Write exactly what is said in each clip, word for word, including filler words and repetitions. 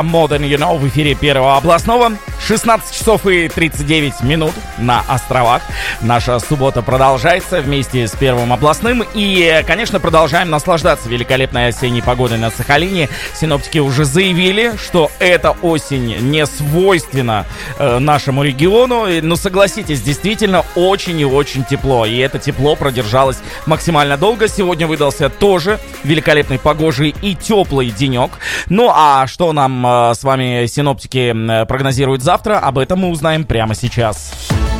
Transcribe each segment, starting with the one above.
Modern You Know в эфире Первого областного. шестнадцать часов и тридцать девять минут на островах. Наша суббота продолжается вместе с Первым областным. И, конечно, продолжаем наслаждаться великолепной осенней погодой на Сахалине. Синоптики уже заявили, что эта осень не свойственна э, нашему региону. Но согласитесь, действительно очень и очень тепло. И это тепло продержалось максимально долго. Сегодня выдался тоже великолепный, погожий и теплый денек. Ну а что нам э, с вами синоптики э, прогнозируют завтра? Завтра об этом мы узнаем прямо сейчас.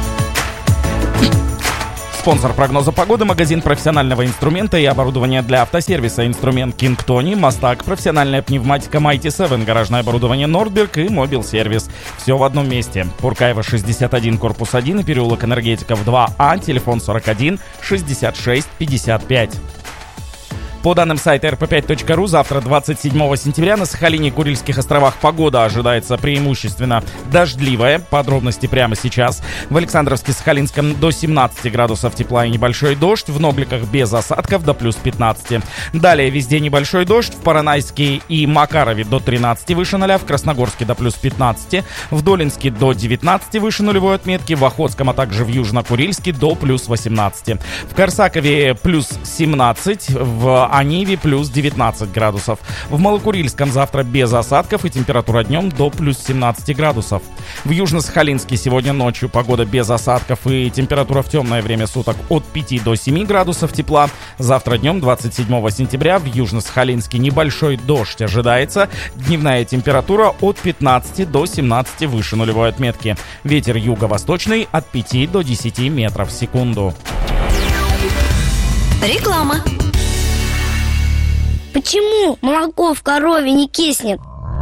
Спонсор прогноза погоды — магазин профессионального инструмента и оборудования для автосервиса «Инструмент Кинг Тони», «Мастак», профессиональная пневматика Майти семь, гаражное оборудование «Нордберг» и «Мобил Сервис». Все в одном месте. Пуркаева, шестьдесят один, корпус один и переулок Энергетиков два А, телефон сорок один шестьдесят шесть пятьдесят пять. По данным сайта эр пэ пять точка ру, завтра, двадцать седьмого сентября, на Сахалине и Курильских островах погода ожидается преимущественно дождливая. Подробности прямо сейчас. В Александровске-Сахалинском до семнадцати градусов тепла и небольшой дождь. В Ногликах без осадков до плюс пятнадцати. Далее везде небольшой дождь. В Поронайске и Макарове до тринадцати выше нуля. В Красногорске до плюс пятнадцати. В Долинске до девятнадцати выше нулевой отметки. В Охотском, а также в Южно-Курильске до плюс восемнадцати. В Корсакове плюс семнадцать. В Аниве плюс девятнадцать градусов. В Малокурильском завтра без осадков и температура днем до плюс семнадцати градусов. В Южно-Сахалинске сегодня ночью погода без осадков и температура в темное время суток от пяти до семи градусов тепла. Завтра днем, двадцать седьмого сентября, в Южно-Сахалинске небольшой дождь ожидается. Дневная температура от пятнадцати до семнадцати выше нулевой отметки. Ветер юго-восточный от пяти до десяти метров в секунду. Реклама. Почему молоко в корове не киснет?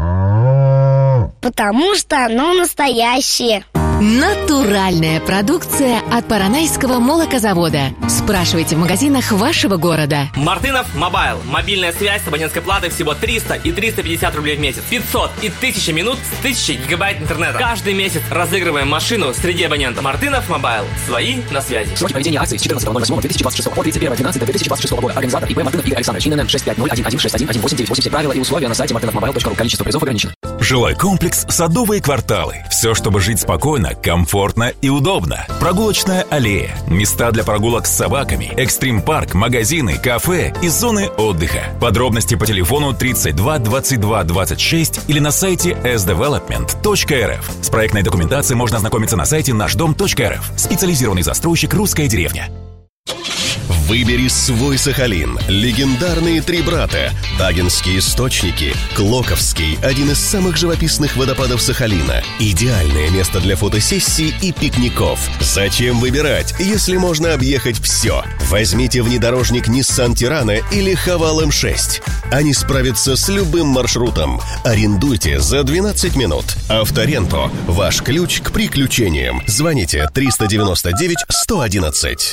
Потому что оно настоящее. Натуральная продукция от Поронайского молокозавода. Спрашивайте в магазинах вашего города. Мартынов Мобайл. Мобильная связь с абонентской платой всего триста и триста пятьдесят рублей в месяц. пятьсот и тысяча минут с тысячей гигабайт интернета. Каждый месяц разыгрываем машину среди абонентов. Мартынов Мобайл. Свои на связи. Сроки проведения акции с четырнадцатого ноль восьмого две тысячи двадцать шестого по тридцать первое двенадцатое две тысячи двадцать шестого года. Организатор ИП Мартынов Игорь Александрович. ИНН шесть пять ноль один один шесть один один восемь девять восемь. Все правила и условия на сайте мартынов мобайл точка ру. Количество призов ограничено. Жилой комплекс «Садовые кварталы». Все, чтобы жить спокойно, комфортно и удобно. Прогулочная аллея, места для прогулок с собаками, экстрим-парк, магазины, кафе и зоны отдыха. Подробности по телефону тридцать два двадцать два двадцать шесть или на сайте эс девелопмент точка эр эф. С проектной документацией можно ознакомиться на сайте наш дом точка эр эф. Специализированный застройщик «Русская деревня». Выбери свой Сахалин. Легендарные три брата. Агинские источники. Клоковский – один из самых живописных водопадов Сахалина. Идеальное место для фотосессий и пикников. Зачем выбирать, если можно объехать все? Возьмите внедорожник Nissan Tirana или Haval эм шесть. Они справятся с любым маршрутом. Арендуйте за двенадцать минут. Авторенто – ваш ключ к приключениям. Звоните триста девяносто девять сто одиннадцать.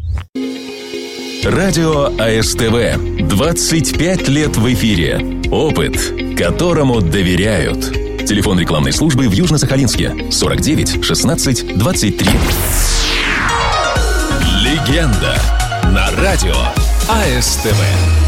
Радио а эс тэ вэ. двадцать пять лет в эфире. Опыт, которому доверяют. Телефон рекламной службы в Южно-Сахалинске сорок девять шестнадцать двадцать три. Легенда на радио а эс тэ вэ.